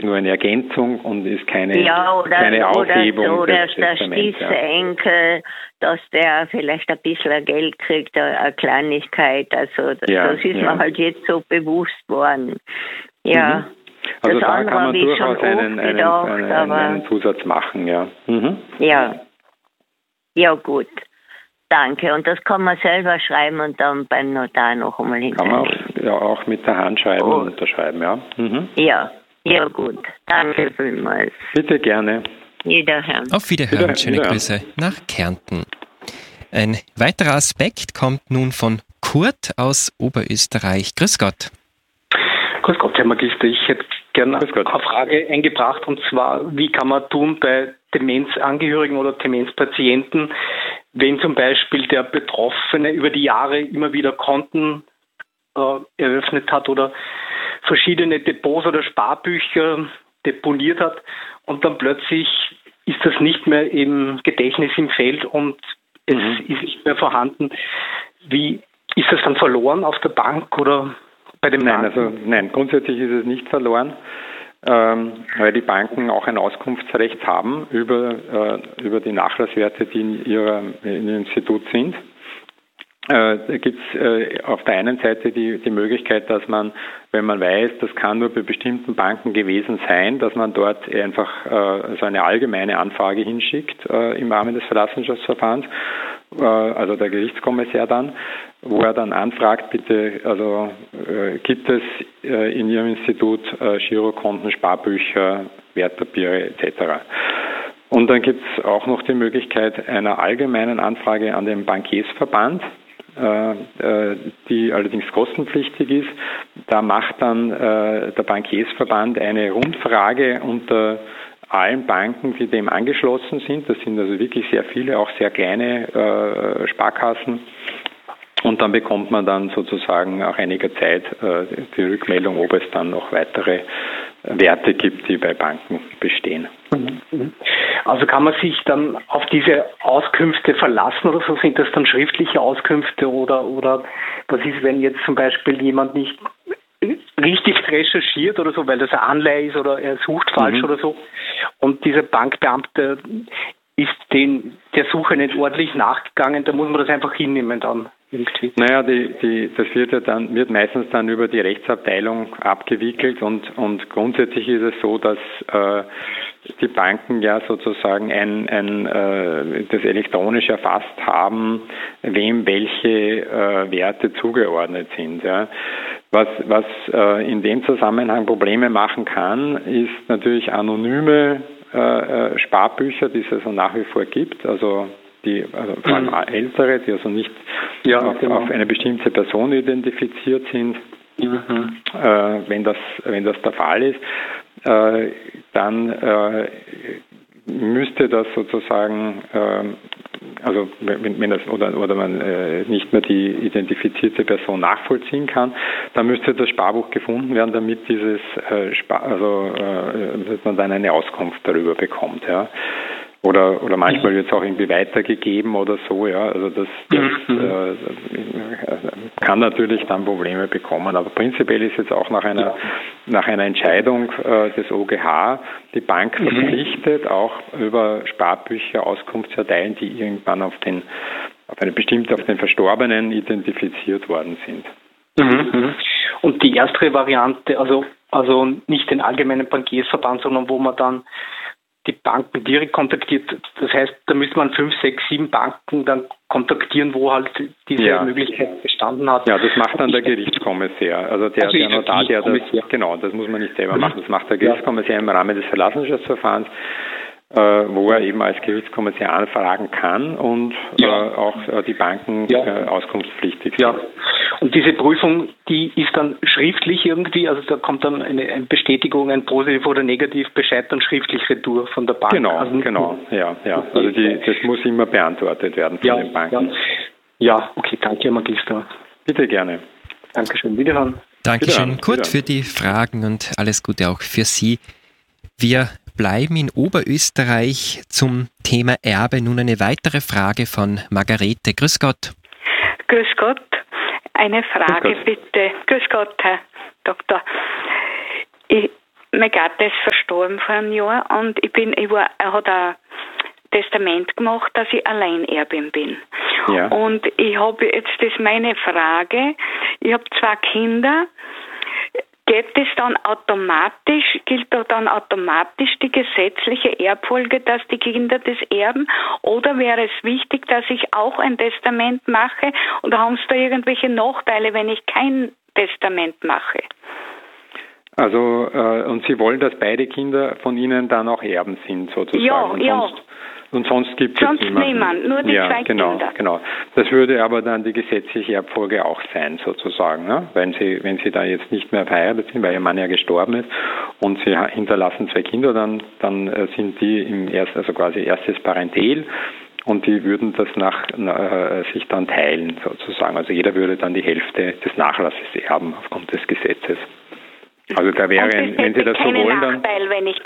ist nur eine Ergänzung und ist keine oder Aufhebung der des Testaments. stisse Enkel, dass der vielleicht ein bisschen Geld kriegt, eine Kleinigkeit. Also das ist mir halt jetzt so bewusst worden. Ja. Mhm. Also das da kann man durchaus einen einen Zusatz machen, ja. Mhm. Ja, gut. Danke. Und das kann man selber schreiben und dann beim Notar noch einmal hinterlegen. Kann man auch mit der Hand schreiben und unterschreiben, ja. Mhm. Ja, gut. Danke vielmals. Bitte gerne. Wiederhören. Auf Wiederhören. Schöne Grüße nach Kärnten. Ein weiterer Aspekt kommt nun von Kurt aus Oberösterreich. Grüß Gott. Grüß Gott, Herr Magister. Ich hätte gerne eine Frage eingebracht, und zwar, wie kann man tun bei Demenzangehörigen oder Demenzpatienten, wenn zum Beispiel der Betroffene über die Jahre immer wieder Konten eröffnet hat oder verschiedene Depots oder Sparbücher deponiert hat und dann plötzlich ist das nicht mehr im Gedächtnis im Feld und es ist nicht mehr vorhanden. Wie ist das dann verloren auf der Bank oder bei dem Banken? Nein, grundsätzlich ist es nicht verloren, weil die Banken auch ein Auskunftsrecht haben über die Nachlasswerte, die in ihrem Institut sind. Da gibt es auf der einen Seite die Möglichkeit, dass man, wenn man weiß, das kann nur bei bestimmten Banken gewesen sein, dass man dort einfach so eine allgemeine Anfrage hinschickt im Rahmen des Verlassenschaftsverfahrens, also der Gerichtskommissär dann, wo er dann anfragt, bitte, also gibt es in Ihrem Institut Girokonten, Sparbücher, Wertpapiere etc. Und dann gibt es auch noch die Möglichkeit einer allgemeinen Anfrage an den Bankiersverband, die allerdings kostenpflichtig ist. Da macht dann der Bankiersverband eine Rundfrage unter allen Banken, die dem angeschlossen sind. Das sind also wirklich sehr viele, auch sehr kleine Sparkassen. Und dann bekommt man dann sozusagen nach einiger Zeit die Rückmeldung, ob es dann noch weitere Werte gibt, die bei Banken bestehen. Also kann man sich dann auf diese Auskünfte verlassen oder so? Sind das dann schriftliche Auskünfte oder was ist, wenn jetzt zum Beispiel jemand nicht richtig recherchiert oder so, weil das eine Anleihe ist oder er sucht falsch oder so und dieser Bankbeamte ist der Suche nicht ordentlich nachgegangen, da muss man das einfach hinnehmen dann. Naja, das wird meistens dann über die Rechtsabteilung abgewickelt und grundsätzlich ist es so, dass die Banken ja sozusagen das elektronisch erfasst haben, wem welche Werte zugeordnet sind. Ja. Was in dem Zusammenhang Probleme machen kann, ist natürlich anonyme Sparbücher, die es also nach wie vor gibt, also vor allem ältere, die also nicht auf eine bestimmte Person identifiziert sind. Wenn das der Fall ist, dann müsste das sozusagen, also wenn das oder man nicht mehr die identifizierte Person nachvollziehen kann, dann müsste das Sparbuch gefunden werden, damit dass man dann eine Auskunft darüber bekommt, ja. Oder manchmal wird es auch irgendwie weitergegeben oder so, ja. Also das kann natürlich dann Probleme bekommen. Aber prinzipiell ist jetzt auch nach einer Entscheidung des OGH die Bank verpflichtet, auch über Sparbücher Auskunft zu erteilen, die irgendwann auf den Verstorbenen identifiziert worden sind. Und die erste Variante, also nicht den allgemeinen Bankiersverband, sondern wo man dann die Banken direkt kontaktiert. Das heißt, da müsste man 5, 6, 7 Banken dann kontaktieren, wo halt diese Möglichkeit bestanden hat. Ja, das macht dann der Gerichtskommissär. Also der Notar, das muss man nicht selber machen. Das macht der Gerichtskommissär im Rahmen des Verlassenschaftsverfahrens, wo er eben als Gerichtskommissär anfragen kann und auch die Banken auskunftspflichtig sind. Ja. Und diese Prüfung, die ist dann schriftlich irgendwie, also da kommt dann eine Bestätigung, ein Positiv- oder Negativbescheid dann schriftlich retour von der Bank. Genau, ja. Also das muss immer beantwortet werden von den Banken. Ja, okay, danke, Herr Magister. Bitte gerne. Dankeschön, wiederhören. Dankeschön, Kurt, für die Fragen und alles Gute auch für Sie. Wir bleiben in Oberösterreich zum Thema Erbe. Nun eine weitere Frage von Margarete. Grüß Gott. Grüß Gott. Eine Frage bitte. Grüß Gott, Herr Doktor. mein Gatte ist verstorben vor einem Jahr und er hat ein Testament gemacht, dass ich Alleinerbin bin. Ja. Und ich habe jetzt, das ist meine Frage, ich habe 2 Kinder. Gilt dann automatisch die gesetzliche Erbfolge, dass die Kinder das erben? Oder wäre es wichtig, dass ich auch ein Testament mache? Oder haben Sie da irgendwelche Nachteile, wenn ich kein Testament mache? Also, und Sie wollen, dass beide Kinder von Ihnen dann auch Erben sind, sozusagen? Ja. Und sonst gibt es niemand, nur die 2 Kinder. Genau. Das würde aber dann die gesetzliche Erbfolge auch sein, sozusagen, ne? Wenn Sie da jetzt nicht mehr verheiratet sind, weil Ihr Mann ja gestorben ist und Sie hinterlassen 2 Kinder, dann sind die quasi erstes Parentel und die würden das sich dann teilen, sozusagen. Also jeder würde dann die Hälfte des Nachlasses erben aufgrund des Gesetzes. Also da wäre, wenn Sie das so wollen, dann Nachteil, wenn ich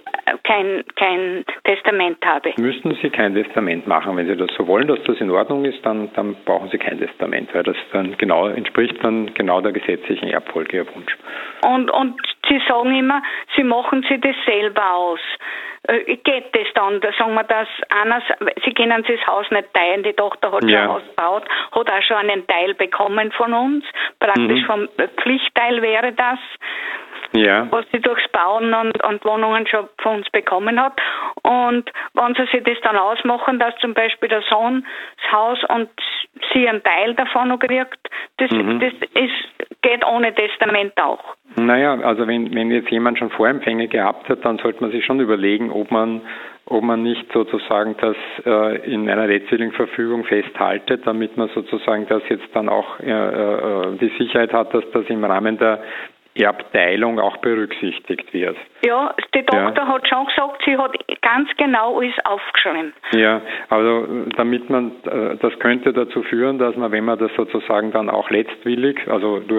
kein Testament habe. Müssten Sie kein Testament machen. Wenn Sie das so wollen, dass das in Ordnung ist, dann brauchen Sie kein Testament, weil das dann entspricht dann genau der gesetzlichen Erbfolge, Ihr Wunsch. Und Sie sagen immer, Sie machen sich das selber aus. Geht das dann? Da sagen wir das Sie können sich das Haus nicht teilen, die Tochter hat schon ein Haus gebaut, hat auch schon einen Teil bekommen von uns, praktisch vom Pflichtteil wäre das, was sie durchs Bauen und Wohnungen schon von uns bekommen hat. Und wenn sie sich das dann ausmachen, dass zum Beispiel der Sohn das Haus und sie einen Teil davon noch kriegt, das geht ohne Testament auch. Naja, also wenn jetzt jemand schon Vorempfänge gehabt hat, dann sollte man sich schon überlegen, ob man nicht sozusagen das in einer letztwilligen Verfügung festhaltet, damit man sozusagen das jetzt dann auch die Sicherheit hat, dass das im Rahmen der Erbteilung auch berücksichtigt wird. Ja, die Tochter hat schon gesagt, sie hat ganz genau alles aufgeschrieben. Ja, also damit das könnte dazu führen, dass man, wenn man das sozusagen dann auch letztwillig, also durch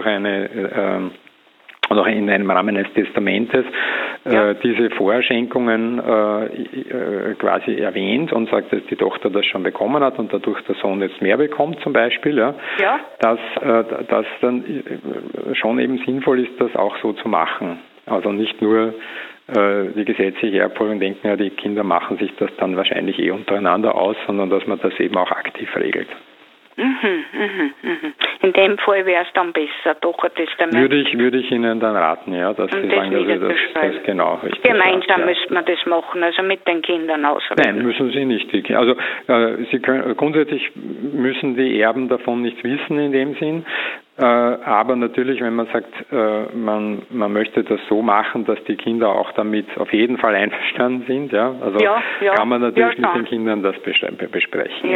oder in einem Rahmen des Testamentes diese Vorschenkungen quasi erwähnt und sagt, dass die Tochter das schon bekommen hat und dadurch der Sohn jetzt mehr bekommt zum Beispiel, dass dann schon eben sinnvoll ist, das auch so zu machen. Also nicht nur die gesetzliche Erbfolge denken, die Kinder machen sich das dann wahrscheinlich untereinander aus, sondern dass man das eben auch aktiv regelt. In dem Fall wäre es dann besser, doch ein Testament. Würde ich Ihnen dann raten, dass Sie sagen, dass Sie das genau richtig gemeinsam müsste man das machen, also mit den Kindern ausreden. Nein, müssen Sie nicht. Also grundsätzlich müssen die Erben davon nichts wissen in dem Sinn. Aber natürlich, wenn man sagt, man möchte das so machen, dass die Kinder auch damit auf jeden Fall einverstanden sind, kann man natürlich mit den Kindern das besprechen.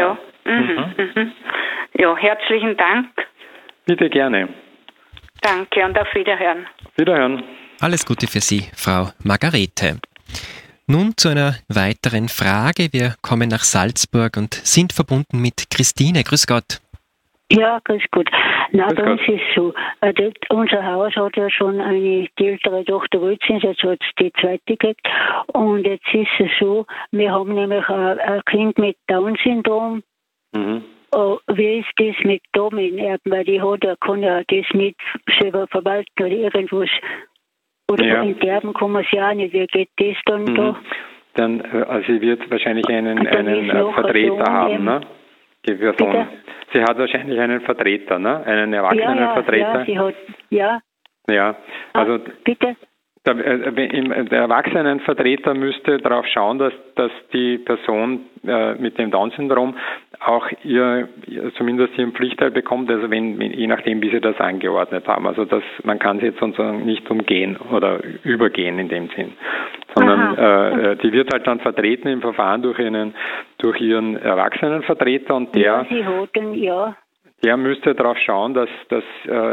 Ja, herzlichen Dank. Bitte gerne. Danke und auf Wiederhören. Wiederhören. Alles Gute für Sie, Frau Margarete. Nun zu einer weiteren Frage. Wir kommen nach Salzburg und sind verbunden mit Christine. Grüß Gott. Ja, grüß Gott. Bei uns ist so, unser Haus hat ja schon die ältere Tochter Wölzins, jetzt hat es die zweite gekriegt. Und jetzt ist es so, wir haben nämlich ein Kind mit Down-Syndrom. Wie ist das mit Dominerben? Weil kann ja das nicht selber verwalten oder irgendwas. Oder in Erben kann man es ja auch nicht. Wie geht das dann da? Dann, sie wird wahrscheinlich einen Vertreter haben, ne? Die Person. Sie hat wahrscheinlich einen Vertreter, ne? Einen Erwachsenenvertreter. Ja, sie hat, Ja, also bitte? Der Erwachsenenvertreter müsste darauf schauen, dass die Person mit dem Down-Syndrom auch zumindest ihren Pflichtteil bekommt, also je nachdem, wie sie das angeordnet haben. Also man kann sie jetzt sozusagen nicht umgehen oder übergehen in dem Sinn, sondern die wird halt dann vertreten im Verfahren durch ihren Erwachsenenvertrerer und der müsste darauf schauen, dass das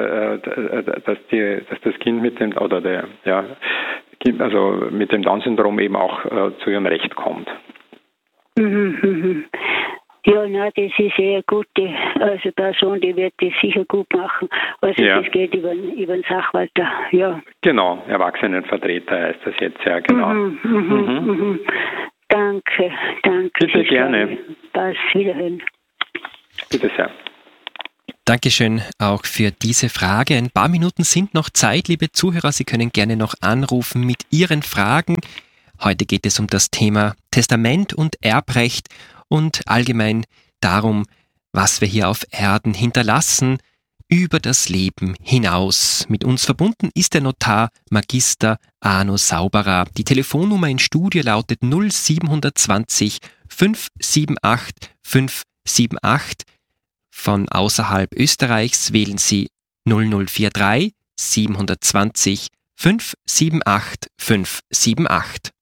Kind mit dem mit dem Down-Syndrom eben auch zu ihrem Recht kommt. Ja, das ist eine gute Person, die wird das sicher gut machen. Also das geht über den Sachwalter, Genau, Erwachsenenvertreter heißt das jetzt, genau. Danke. Bitte gerne. Wiederhören. Bitte sehr. Dankeschön auch für diese Frage. Ein paar Minuten sind noch Zeit, liebe Zuhörer. Sie können gerne noch anrufen mit Ihren Fragen. Heute geht es um das Thema Testament und Erbrecht und allgemein darum, was wir hier auf Erden hinterlassen, über das Leben hinaus. Mit uns verbunden ist der Notar Magister Arno Sauberer. Die Telefonnummer im Studio lautet 0720 578 578. Von außerhalb Österreichs wählen Sie 0043 720 578 578.